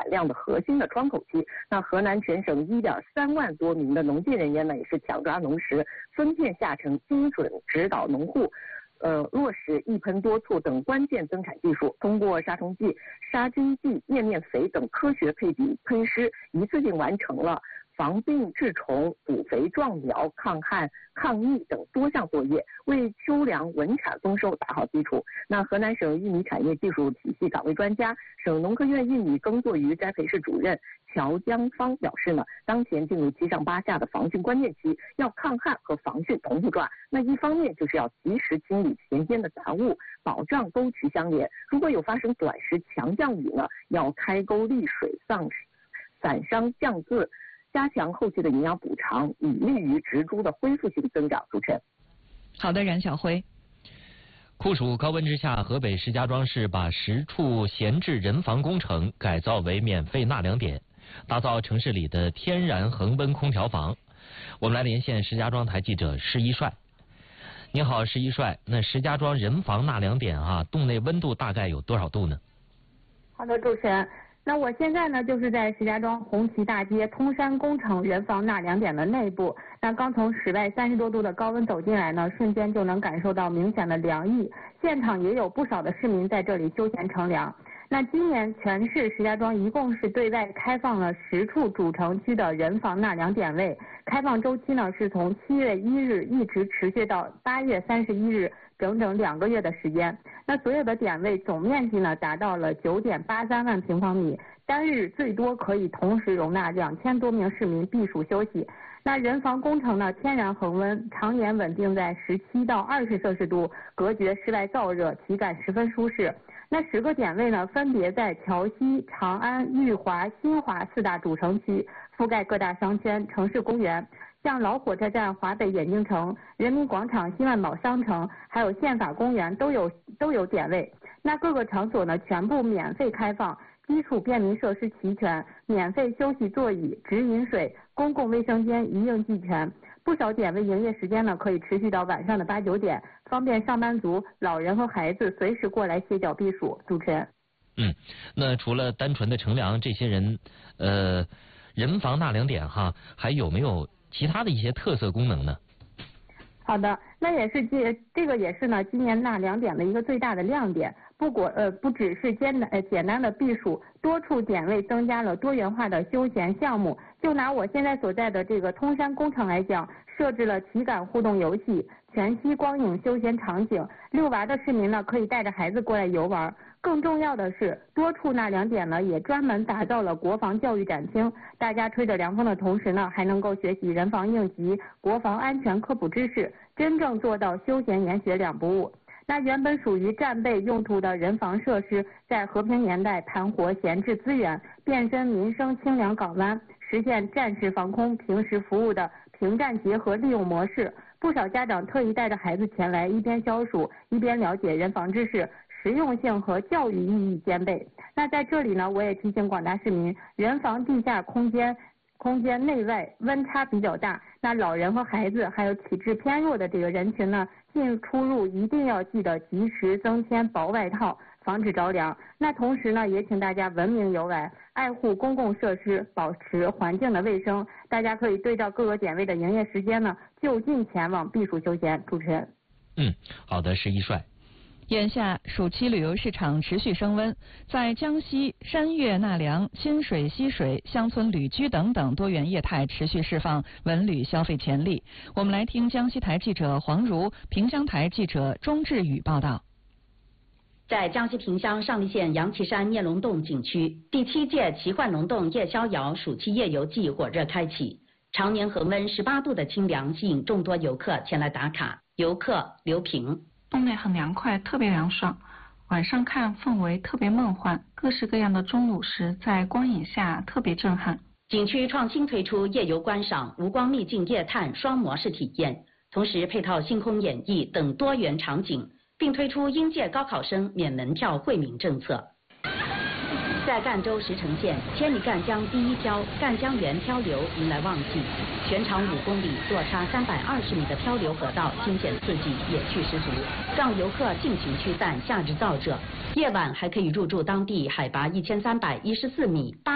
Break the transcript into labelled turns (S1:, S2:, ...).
S1: 产量的核心的窗口期。那河南全省1.3万多名的农技人员呢，也是抢抓农时，分片下沉，精准指导农户。落实一喷多促等关键增产技术，通过杀虫剂、杀菌剂、叶面肥等科学配比喷施，一次性完成了防病治虫、补肥壮苗、抗旱抗疫等多项作业，为秋粮稳产丰收打好基础。那河南省玉米产业技术体系岗位专家、省农科院玉米耕作与栽培室主任乔江芳表示呢，当前进入7上8下的防汛关键期，要抗旱和防汛同步抓。那一方面就是要及时清理田间的杂物，保障沟渠相连。如果有发生短时强降雨呢，要开沟利水、散伤降渍，加强后期的营养补偿，以利于植株的恢复性增长。主持人，
S2: 好的，冉晓辉。
S3: 酷暑高温之下，河北石家庄市把10处闲置人防工程改造为免费纳凉点，打造城市里的天然恒温空调房。我们来连线石家庄台记者施一帅。你好，施一帅。那石家庄人防纳凉点洞内温度大概有多少度呢？
S4: 好的，主持人。那我现在呢，就是在石家庄红旗大街通山工程人防纳凉点的内部。那刚从室外30多度的高温走进来呢，瞬间就能感受到明显的凉意。现场也有不少的市民在这里休闲乘凉。那今年全市石家庄一共是对外开放了10处主城区的人防纳凉点位，开放周期呢是从7月1日一直持续到8月31日，整整2个月的时间。那所有的点位总面积呢达到了9.83万平方米，单日最多可以同时容纳2000多名市民避暑休息。那人防工程呢，天然恒温，常年稳定在17到20摄氏度，隔绝室外燥热，体感十分舒适。那10个点位呢，分别在桥西、长安、裕华、新华4大主城区，覆盖各大商圈、城市公园，像老火车站、华北眼镜城、人民广场、新万宝商城，还有宪法公园都有点位。那各个场所呢，全部免费开放，基础便民设施齐全，免费休息座椅、直饮水、公共卫生间一应俱全。不少点位营业时间呢，可以持续到晚上的8、9点，方便上班族、老人和孩子随时过来歇脚避暑。主持人，
S3: 那除了单纯的乘凉，这些人人防纳凉点还有没有其他的一些特色功能呢？
S4: 好的，那也是这个也是呢今年纳凉点的一个最大的亮点。不只是简单的避暑，多处点位增加了多元化的休闲项目。就拿我现在所在的这个通山工程来讲，设置了体感互动游戏、全息光影休闲场景，遛娃的市民呢可以带着孩子过来游玩。更重要的是，多处纳凉点呢也专门打造了国防教育展厅，大家吹着凉风的同时呢，还能够学习人防应急、国防安全科普知识，真正做到休闲研学两不误。那原本属于战备用途的人防设施，在和平年代盘活闲置资源，变身民生清凉港湾，实现战时防空、平时服务的平战结合利用模式。不少家长特意带着孩子前来，一边消暑，一边了解人防知识，实用性和教育意义兼备。那在这里呢，我也提醒广大市民，人防地下空间内外温差比较大，那老人和孩子还有体质偏弱的这个人群呢，进出入一定要记得及时增添薄外套，防止着凉。那同时呢，也请大家文明游玩，爱护公共设施，保持环境的卫生。大家可以对照各个点位的营业时间呢，就近前往避暑休闲。主持人，
S3: 好的，施一帅。
S2: 眼下暑期旅游市场持续升温，在江西山岳纳凉、新水溪水、乡村旅居等多元业态持续释放文旅消费潜力。我们来听江西台记者黄如、萍乡台记者钟志宇报道。
S5: 在江西萍乡上栗县羊旗山聂龙洞景区，第7届奇幻龙洞夜逍遥暑期夜游季火热开启。常年恒温18度的清凉吸引众多游客前来打卡。游客刘平。
S6: 洞内很凉快，特别凉爽，晚上看氛围特别梦幻，各式各样的钟乳石在光影下特别震撼。
S5: 景区创新推出夜游观赏、无光秘境夜探双模式体验，同时配套星空演绎等多元场景，并推出应届高考生免门票惠民政策。在赣州石城县，千里赣江第一漂赣江源漂流迎来旺季，全长5公里、落差320米的漂流河道惊险刺激、野趣十足，让游客尽情驱散夏日燥热。夜晚还可以入住当地海拔1314米